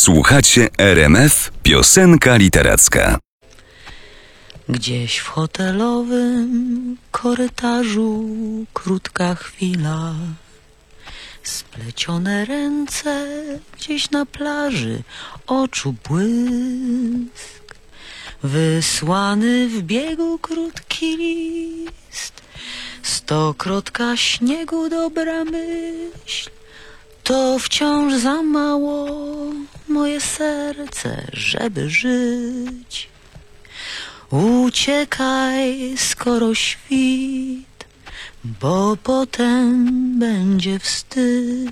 Słuchacie RMF Piosenka Literacka. Gdzieś w hotelowym korytarzu krótka chwila, splecione ręce gdzieś na plaży, oczu błysk, wysłany w biegu krótki list, stokrotka śniegu dobra myśl, to wciąż za mało moje serce, żeby żyć. Uciekaj, skoro świt, bo potem będzie wstyd.